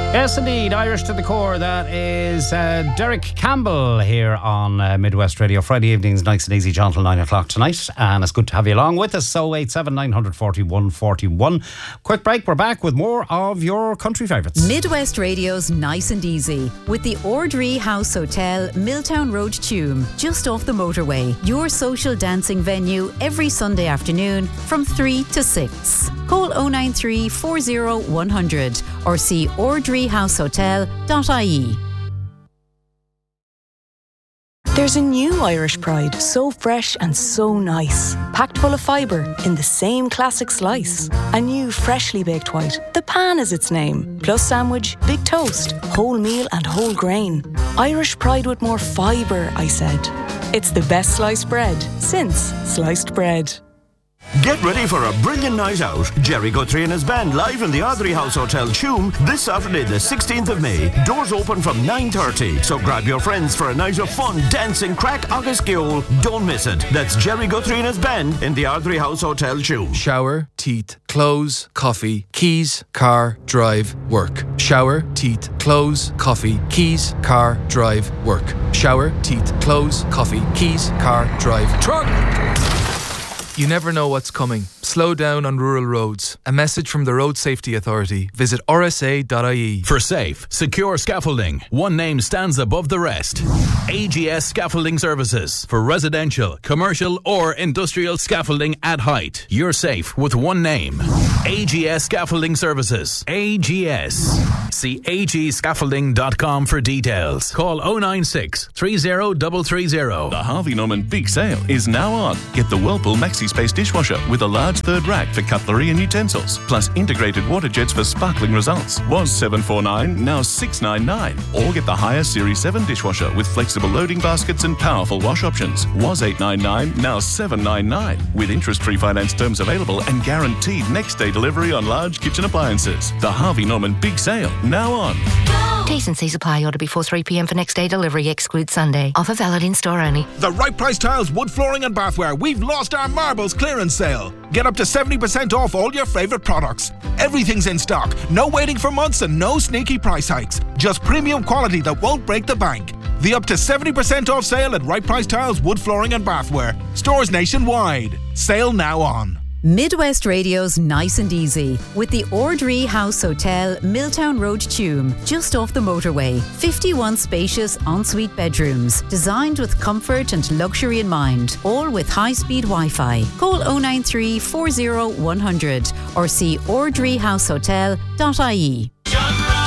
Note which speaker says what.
Speaker 1: Yes, indeed. Irish to the core. That is Derek Campbell here on Midwest Radio. Friday evenings, nice and easy, gentle, 9 o'clock tonight. And it's good to have you along with us. So 87 941 41. Quick break. We're back with more of your country favourites.
Speaker 2: Midwest Radio's Nice and Easy with the Ordree House Hotel, Milltown Road, Tuam, just off the motorway. Your social dancing venue every Sunday afternoon from 3 to 6. Call 093 40 100 or see ordreehousehotel.ie.
Speaker 3: There's a new Irish Pride, so fresh and so nice. Packed full of fibre in the same classic slice. A new freshly baked white, the pan is its name. Plus sandwich, big toast, whole meal and whole grain. Irish Pride with more fibre, I said. It's the best sliced bread since sliced bread.
Speaker 4: Get ready for a brilliant night out. Jerry Guthrie and his band live in the Ordree House Hotel, Tuam, this Saturday the 16th of May. Doors open from 9:30, so grab your friends for a night of fun, dancing, crack, agus giol. Don't miss it. That's Jerry Guthrie and his band in the Ordree House Hotel, Tuam.
Speaker 5: Shower, teeth, clothes, coffee, keys, car, drive, work. Shower, teeth, clothes, coffee, keys, car, drive, work. Shower, teeth, clothes, coffee, keys, car, drive, truck. You never know what's coming. Slow down on rural roads. A message from the Road Safety Authority. Visit rsa.ie.
Speaker 6: For safe, secure scaffolding, one name stands above the rest. AGS Scaffolding Services. For residential, commercial or industrial scaffolding at height. You're safe with one name. AGS Scaffolding Services. AGS. See agscaffolding.com for details. Call 096 30330.
Speaker 7: The Harvey Norman Big Sale is now on. Get the Whirlpool Maxi Space dishwasher with a large third rack for cutlery and utensils, plus integrated water jets for sparkling results. Was $749, now $699. Or get the higher Series 7 dishwasher with flexible loading baskets and powerful wash options. Was $899, now $799. With interest-free finance terms available and guaranteed next-day delivery on large kitchen appliances. The Harvey Norman Big Sale, now on.
Speaker 8: T's and C's apply. Order before 3 p.m. for next day delivery. Exclude Sunday. Offer valid in store only.
Speaker 9: The Right Price Tiles, wood flooring and bathware. We've lost our marbles clearance sale. Get up to 70% off all your favourite products. Everything's in stock. No waiting for months and no sneaky price hikes. Just premium quality that won't break the bank. The up to 70% off sale at Right Price Tiles, wood flooring and bathware. Stores nationwide. Sale now on.
Speaker 2: Midwest Radio's Nice and Easy with the Ordree House Hotel, Milltown Road, Tuam, just off the motorway. 51 spacious ensuite bedrooms, designed with comfort and luxury in mind, all with high-speed Wi-Fi. Call 093 40 100 or see ordreehousehotel.ie.